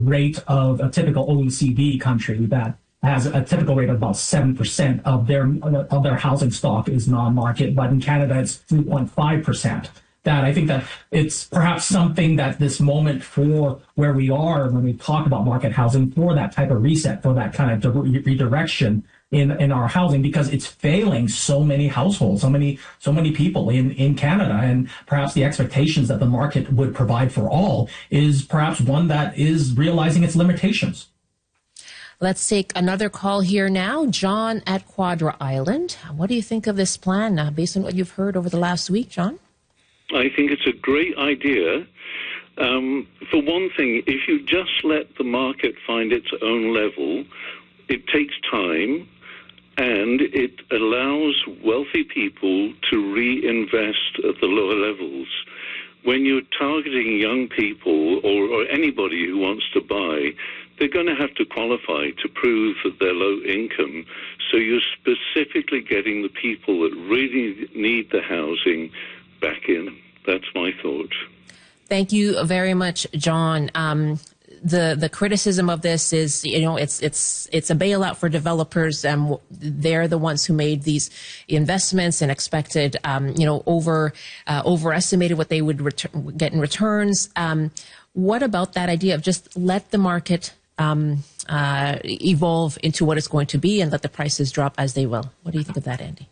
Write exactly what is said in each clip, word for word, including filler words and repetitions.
rate of a typical O E C D country that has a typical rate of about seven percent of their of their housing stock is non-market, but in Canada it's three point five percent. That I think that it's perhaps something that this moment for where we are when we talk about market housing, for that type of reset, for that kind of redirection in, in our housing, because it's failing so many households, so many so many people in, in Canada, and perhaps the expectations that the market would provide for all is perhaps one that is realizing its limitations. Let's take another call here now. John at Quadra Island. What do you think of this plan, uh, based on what you've heard over the last week, John? I think it's a great idea. Um, for one thing, if you just let the market find its own level, it takes time and it allows wealthy people to reinvest at the lower levels. When you're targeting young people or, or anybody who wants to buy, they're going to have to qualify to prove that they're low income. So you're specifically getting the people that really need the housing back in. That's my thought. Thank you very much, John. Um, the the criticism of this is, you know, it's it's it's a bailout for developers. Um, they're the ones who made these investments and expected, um, you know, over uh, overestimated what they would ret- get in returns. Um, what about that idea of just let the market um, uh, evolve into what it's going to be and let the prices drop as they will? What do you think of that, Andy?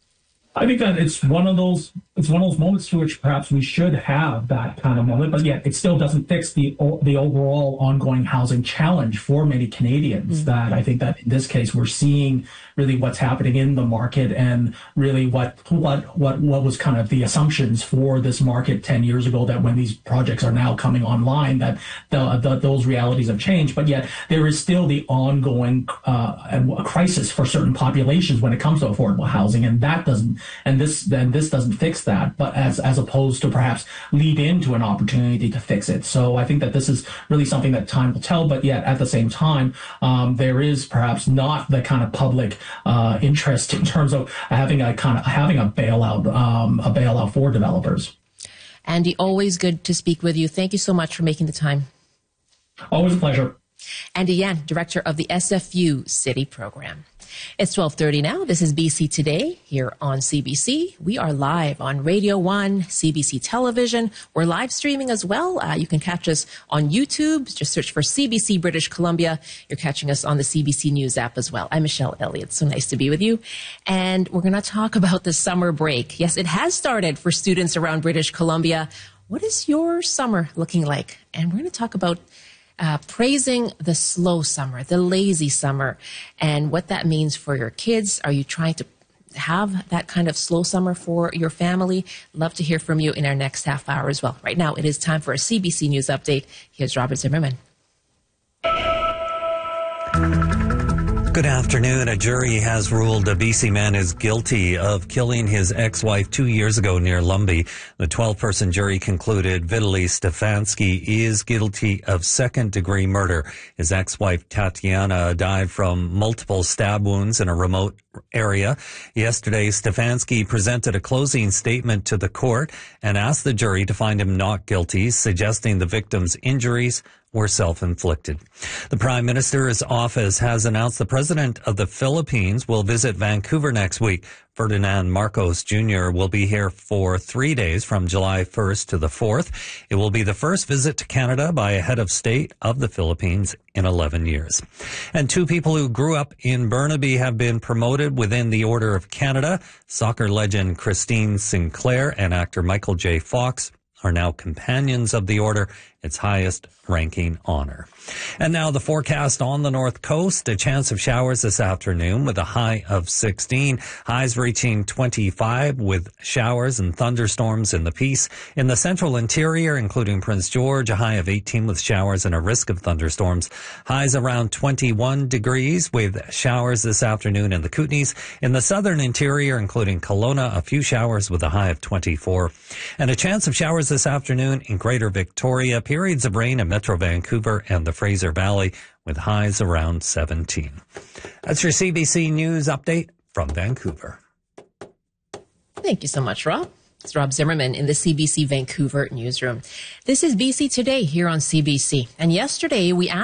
I think that it's one of those it's one of those moments to which perhaps we should have that kind of moment, but yet it still doesn't fix the the overall ongoing housing challenge for many Canadians. Mm-hmm. That I think that in this case we're seeing really what's happening in the market and really what what what what was kind of the assumptions for this market ten years ago, that when these projects are now coming online, that the, the those realities have changed. But yet there is still the ongoing uh, crisis for certain populations when it comes to affordable housing, and that doesn't. And this then this doesn't fix that, but as as opposed to perhaps lead into an opportunity to fix it. So I think that this is really something that time will tell. But yet at the same time, um, there is perhaps not the kind of public uh, interest in terms of having a kind of having a bailout um, a bailout for developers. Andy, always good to speak with you. Thank you so much for making the time. Always a pleasure. Andy Yan, director of the S F U City Program. It's twelve thirty now. This is B C Today here on C B C. We are live on Radio one, C B C Television. We're live streaming as well. Uh, you can catch us on YouTube. Just search for C B C British Columbia. You're catching us on the C B C News app as well. I'm Michelle Elliott. So nice to be with you. And we're going to talk about the summer break. Yes, it has started for students around British Columbia. What is your summer looking like? And we're going to talk about Uh, praising the slow summer, the lazy summer, and what that means for your kids. Are you trying to have that kind of slow summer for your family? Love to hear from you in our next half hour as well. Right now, it is time for a C B C News update. Here's Robert Zimmerman. Good afternoon. A jury has ruled a B C man is guilty of killing his ex-wife two years ago near Lumby. The twelve-person jury concluded Vitaly Stefanski is guilty of second-degree murder. His ex-wife Tatiana died from multiple stab wounds in a remote area. Yesterday, Stefanski presented a closing statement to the court and asked the jury to find him not guilty, suggesting the victim's injuries were self-inflicted. The Prime Minister's office has announced the President of the Philippines will visit Vancouver next week. Ferdinand Marcos Junior will be here for three days from July first to the fourth. It will be the first visit to Canada by a head of state of the Philippines in eleven years. And two people who grew up in Burnaby have been promoted within the Order of Canada. Soccer legend Christine Sinclair and actor Michael J. Fox are now companions of the order, its highest ranking honor. And now the forecast on the North Coast. A chance of showers this afternoon with a high of sixteen. Highs reaching twenty-five with showers and thunderstorms in the Peace. In the central interior, including Prince George, a high of eighteen with showers and a risk of thunderstorms. Highs around twenty-one degrees with showers this afternoon in the Kootenays. In the southern interior, including Kelowna, a few showers with a high of twenty-four. And a chance of showers this afternoon in Greater Victoria. Periods of rain in Metro Vancouver and the Fraser Valley with highs around seventeen. That's your C B C News update from Vancouver. Thank you so much, Rob. It's Rob Zimmerman in the C B C Vancouver newsroom. This is B C Today here on C B C. And yesterday we asked